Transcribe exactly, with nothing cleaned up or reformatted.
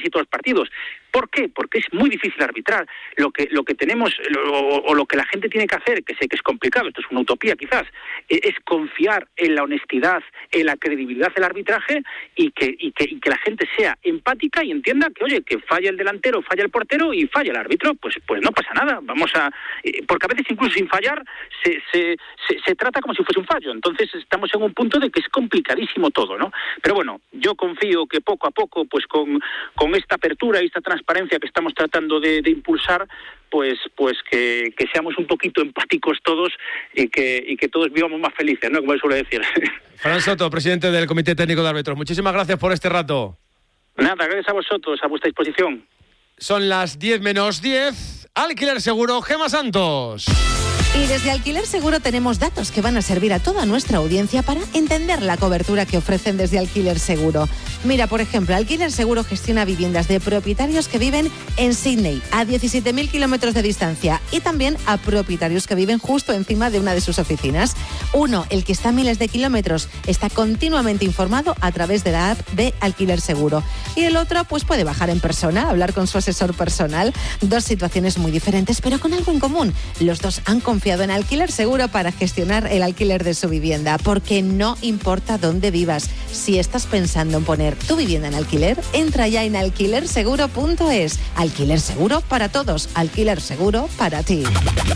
casi todos los partidos. ¿Por qué? Porque es muy difícil arbitrar. Lo que lo que tenemos, lo, o lo que la gente tiene que hacer, que sé que es complicado, esto es una utopía quizás, es confiar en la honestidad, en la credibilidad del arbitraje y que, y que, y que la gente sea empática y entienda que, oye, que falla el delantero, falla el portero y falla el árbitro, pues pues no pasa nada. Vamos a... Porque a veces incluso sin fallar se, se, se, se trata como si fuese un fallo. Entonces estamos en un punto de que es complicadísimo todo, ¿no? Pero bueno, yo confío que poco a poco, pues con, con esta apertura y esta transparencia que estamos tratando de, de impulsar, pues pues que, que seamos un poquito empáticos todos y que y que todos vivamos más felices, ¿no? Como él suele decir. Fran Soto, presidente del Comité Técnico de Árbitros, muchísimas gracias por este rato. Nada, gracias a vosotros, a vuestra disposición. Son las diez menos diez. Alquiler Seguro, Gemma Santos. Y desde Alquiler Seguro tenemos datos que van a servir a toda nuestra audiencia para entender la cobertura que ofrecen desde Alquiler Seguro. Mira, por ejemplo, Alquiler Seguro gestiona viviendas de propietarios que viven en Sydney, a diecisiete mil kilómetros de distancia, y también a propietarios que viven justo encima de una de sus oficinas. Uno, el que está a miles de kilómetros, está continuamente informado a través de la app de Alquiler Seguro. Y el otro, pues puede bajar en persona, hablar con su asesor personal. Dos situaciones muy diferentes, pero con algo en común. Los dos han confiado en Alquiler Seguro para gestionar el alquiler de su vivienda, porque no importa dónde vivas. Si estás pensando en poner tu vivienda en alquiler, entra ya en alquiler seguro punto es. Alquiler Seguro para todos, Alquiler Seguro para ti.